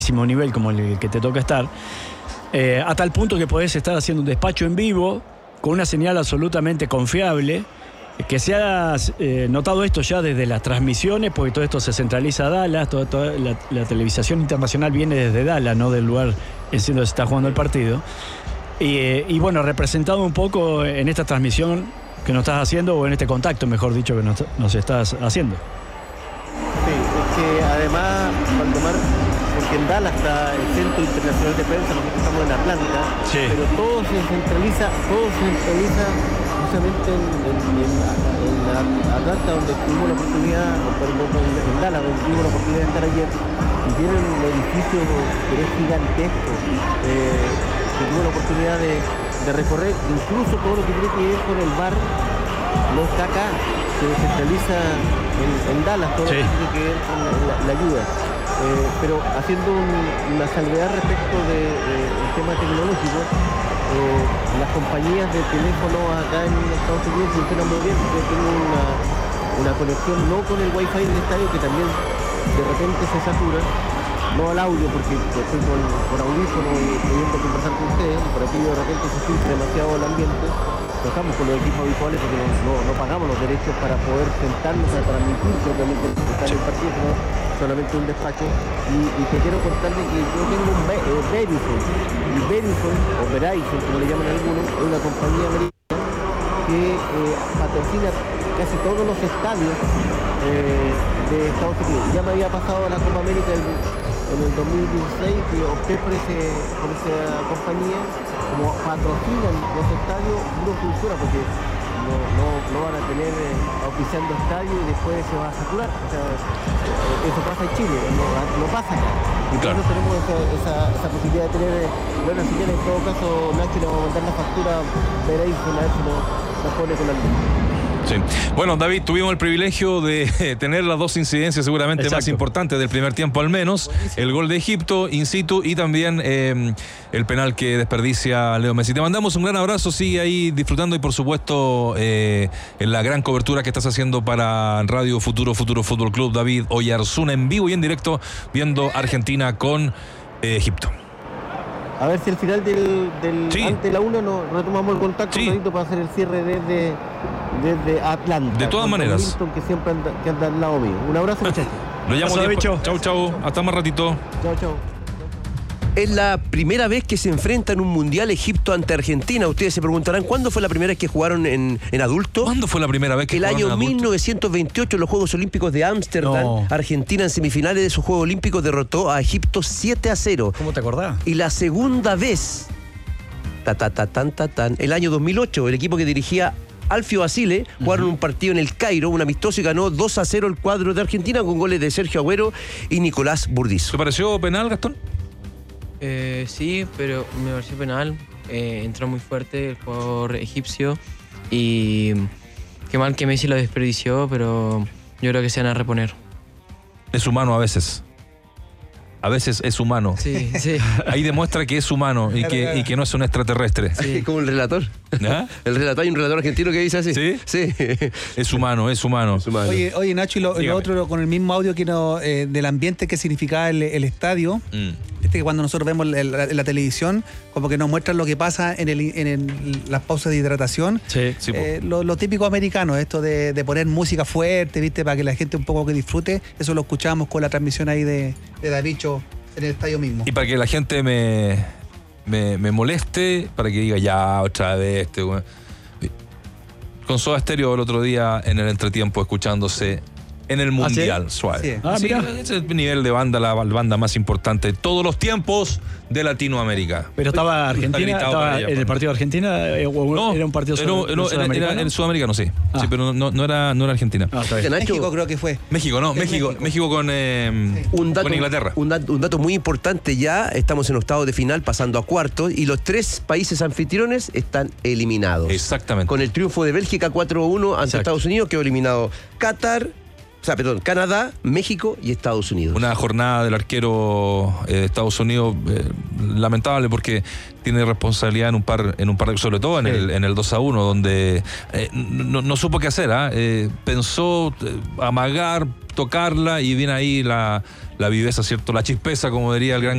nivel como el que te toca estar, a tal punto que podés estar haciendo un despacho en vivo con una señal absolutamente confiable, que se ha notado esto ya desde las transmisiones, porque todo esto se centraliza a Dallas, toda la televisación internacional viene desde Dallas, no del lugar en donde se está jugando el partido. Y bueno, representado un poco en esta transmisión que nos estás haciendo, o en este contacto, mejor dicho, que nos estás haciendo. Sí, es que además, Valdemar, porque en Dallas está el Centro Internacional de Prensa, nosotros estamos en Atlanta, sí, pero todo se centraliza justamente en Atlanta, donde tuvimos la oportunidad, en Dallas, donde tuvimos la oportunidad de estar ayer, y tienen un edificio que es gigantesco, que tuvo la oportunidad de recorrer, incluso todo lo que tiene que ver con el bar no está acá, se centraliza en Dallas, todo lo que tiene que ver con la ayuda. Pero haciendo una salvedad respecto del tema tecnológico, las compañías de teléfono acá en Estados Unidos funcionan muy bien. Yo tengo una conexión no con el Wi-Fi del estadio, que también de repente se satura, no al audio, porque estoy con audífono y pudiendo conversar con ustedes, por aquí de repente se filtra demasiado el ambiente. No estamos con los equipos habituales porque no pagamos los derechos para poder sentarnos a transmitir propiamente el partido, sino solamente un despacho. Y te quiero contarle que yo tengo un Verizon, y Verizon, o Verizon, como le llaman algunos, es una compañía americana que patrocina casi todos los estadios de Estados Unidos. Ya me había pasado a la Copa América en el 2016, que opté por esa compañía. Como patrocinan los estadios, no funciona porque no van a tener auspiciando estadios y después se va a saturar. O sea, eso pasa en Chile, no pasa acá. Y por eso tenemos esa posibilidad de tener buenas señales. En todo caso, Nacho le va a mandar la factura, veréis a ver si nos pone con alguien. Sí. Bueno, David, tuvimos el privilegio de tener las dos incidencias seguramente más importantes del primer tiempo al menos. El gol de Egipto in situ y también el penal que desperdicia Leo Messi. Te mandamos un gran abrazo, sigue ahí disfrutando y por supuesto en la gran cobertura que estás haciendo para Radio Futuro Fútbol Club. David Oyarzún en vivo y en directo viendo Argentina con Egipto. A ver si al final ante la 1 nos retomamos el contacto para hacer el cierre desde Atlanta. De todas maneras. Milton, que siempre anda al lado mío. Un abrazo, muchachos. Lo llamo. Chau. Hasta más ratito. Chau. Es la primera vez que se enfrenta en un mundial Egipto ante Argentina. Ustedes se preguntarán, ¿cuándo fue la primera vez que jugaron en adulto? ¿Cuándo fue la primera vez que jugaron en adulto? El año 1928, en los Juegos Olímpicos de Ámsterdam. Argentina en semifinales de sus Juegos Olímpicos derrotó a Egipto 7-0. ¿Cómo te acordás? Y la segunda vez, el año 2008, el equipo que dirigía Alfio Basile jugaron un partido en el Cairo, un amistoso, y ganó 2-0 el cuadro de Argentina con goles de Sergio Agüero y Nicolás Burdizo. ¿Te pareció penal, Gastón? Sí, pero me pareció penal. Entró muy fuerte el jugador egipcio y qué mal que Messi lo desperdició, pero yo creo que se van a reponer. Es humano a veces. A veces es humano. Sí. Ahí demuestra que es humano y que no es un extraterrestre. Sí. Como el relator. ¿Ah? Hay un relator argentino que dice así. Sí. Es humano. Oye, Nacho, y lo otro con el mismo audio que del ambiente que significaba el estadio. Que cuando nosotros vemos la televisión, como que nos muestran lo que pasa en las pausas de hidratación. Lo típico americano, esto de poner música fuerte, ¿viste? Para que la gente un poco que disfrute. Eso lo escuchamos con la transmisión ahí de Davicho en el estadio mismo. Y para que la gente me moleste, para que diga ya otra vez con Soda Stereo el otro día en el entretiempo escuchándose en el Mundial. Suave. Mira. Ese es el nivel de banda, la banda más importante de todos los tiempos de Latinoamérica. Pero estaba Argentina, estaba en el partido de Argentina, o era un partido sudamericano. En el sudamericano, sí. Sí, pero no era Argentina. México creo que fue. México con Inglaterra. Un dato muy importante, ya estamos en octavos de final, pasando a cuartos, y los 3 países anfitriones están eliminados. Exactamente. Con el triunfo de Bélgica 4-1 ante Estados Unidos, quedó eliminado Canadá, México y Estados Unidos. Una jornada del arquero de Estados Unidos lamentable porque tiene responsabilidad en un par de, sobre todo en el 2-1, donde no supo qué hacer. Pensó amagar, tocarla, y viene ahí la viveza, ¿cierto? La chispeza, como diría el gran